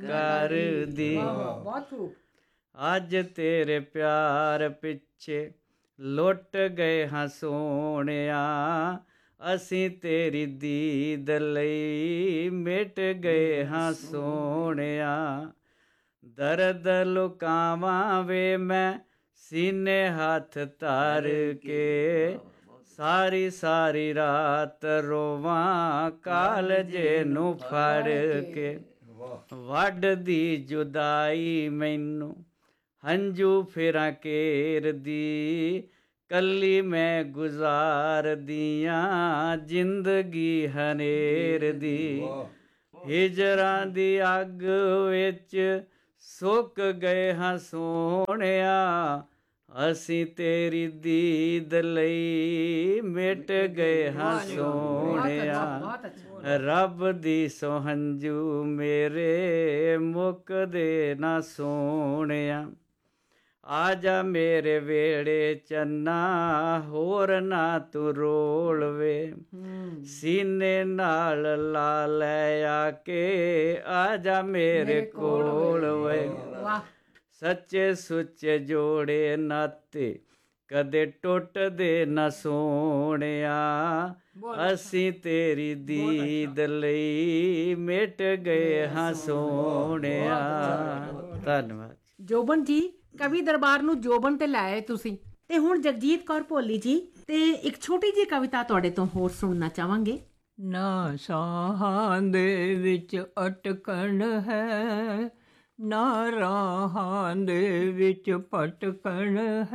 कर दी। अज तेरे प्यार पिछे लुट गए हाँ सोहणिया, असीं तेरी दीद लई मिट गए हाँ सोहणिया। दर्द लुकावां वे मैं सीने हाथ धर के, सारी सारी रात रोवां कालजे नूं फड़ के। वड्डदी जुदाई मैनू हंझू फिरां घेरदी, कल्ली मैं गुजार दियां जिंदगी हनेर दी। हिजरां दी अग विच सुक गए हाँ सोहणिया, असीं तेरी दीद लई मिट गए हाँ सोहणिया। रब दी सोहंजू मेरे मुकदे ना सोहणिया। आजा मेरे वेड़े चन्ना होर ना तू रोल वे, सीने नाल ला लै आके आजा मेरे कोल वे। सच्चे सुच्चे जोड़े नाते कदे टुटदे ना सोहणिया, असीं तेरी दीद लई मिट गए हाँ सोहणिया। धन्नवाद। ਜੋਬਨ ਜੀ, ਕਵੀ ਦਰਬਾਰ ਨੂੰ ਜੋਬਨ ਤੇ ਲਾਏ ਤੁਸੀਂ। ਤੇ ਹੁਣ ਜਗਜੀਤ ਕੌਰ ਭੋਲੀ ਜੀ ਤੇ ਇੱਕ ਛੋਟੀ ਜਿਹੀ ਕਵਿਤਾ ਤੁਹਾਡੇ ਤੋਂ ਹੋਰ ਸੁਣਨਾ ਚਾਹਾਂਗੇ। ਨਾ ਸਾਹਾਂ ਦੇ ਵਿੱਚ ਅਟਕਣ ਹੈ, ਨਾ ਰਾਹਾਂ ਦੇ ਵਿੱਚ ਭਟਕਣ ਹੈ।